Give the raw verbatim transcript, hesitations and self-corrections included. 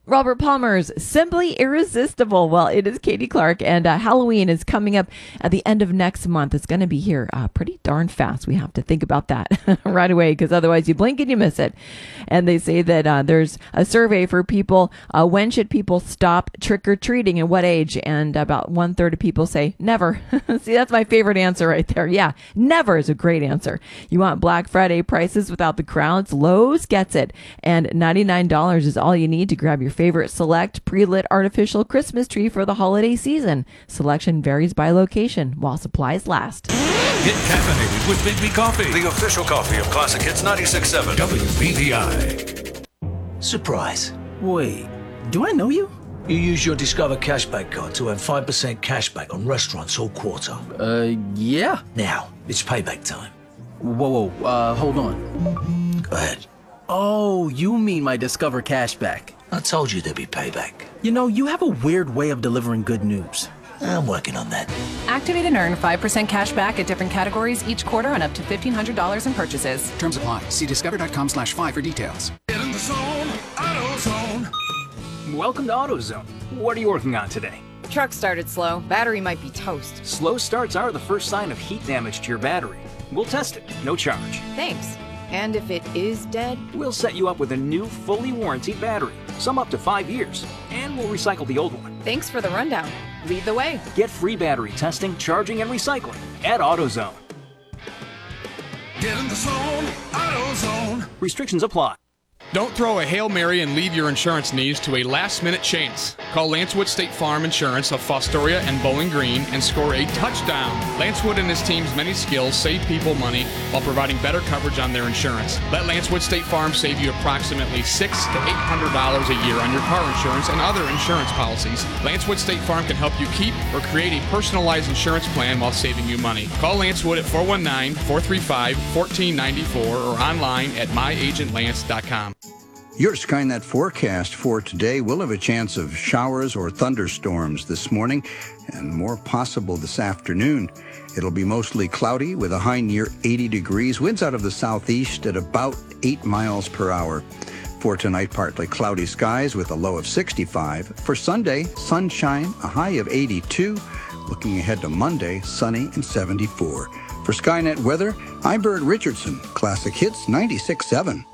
Robert Palmer's Simply Irresistible. Well, it is Katie Clark, and uh, Halloween is coming up at the end of next month. It's going to be here uh, pretty darn fast. We have to think about that right away, because otherwise you blink and you miss it. And they say that uh, there's a survey for people. Uh, when should people stop trick-or-treating and what age? And about one-third of people say never. See, that's my favorite answer right there. Yeah, never is a great answer. You want Black Friday prices without the crowds? Lowe's gets it. And ninety-nine dollars is all you need to grab your favorite select pre-lit artificial Christmas tree for the holiday season. Selection varies by location while supplies last. Get caffeinated with Big B Coffee, the official coffee of Classic Hits ninety-six point seven W B V I. Surprise. Wait, do I know you? You use your Discover Cashback card to earn five percent cashback on restaurants all quarter. Uh, yeah. Now, it's payback time. Whoa, whoa, uh, hold on. Go ahead. Oh, you mean my Discover Cashback. I told you there'd be payback. You know, you have a weird way of delivering good news. I'm working on that. Activate and earn five percent cash back at different categories each quarter on up to fifteen hundred dollars in purchases. Terms apply. See discover.com slash five for details. Get in the zone, AutoZone. Welcome to AutoZone. What are you working on today? Truck started slow. Battery might be toast. Slow starts are the first sign of heat damage to your battery. We'll test it, no charge. Thanks. And if it is dead? We'll set you up with a new, fully warranted battery, some up to five years, and we'll recycle the old one. Thanks for the rundown. Lead the way. Get free battery testing, charging, and recycling at AutoZone. Get in the zone, AutoZone. Restrictions apply. Don't throw a Hail Mary and leave your insurance needs to a last-minute chance. Call Lance Wood State Farm Insurance of Fostoria and Bowling Green and score a touchdown. Lance Wood and his team's many skills save people money while providing better coverage on their insurance. Let Lance Wood State Farm save you approximately six hundred to eight hundred dollars a year on your car insurance and other insurance policies. Lance Wood State Farm can help you keep or create a personalized insurance plan while saving you money. Call Lance Wood at four one nine, four three five, one four nine four or online at my agent lance dot com. Your Skynet forecast for today will have a chance of showers or thunderstorms this morning and more possible this afternoon. It'll be mostly cloudy with a high near eighty degrees, winds out of the southeast at about eight miles per hour. For tonight, partly cloudy skies with a low of sixty-five. For Sunday, sunshine, a high of eighty-two. Looking ahead to Monday, sunny and seventy-four. For Skynet weather, I'm Bert Richardson, Classic Hits ninety-six point seven.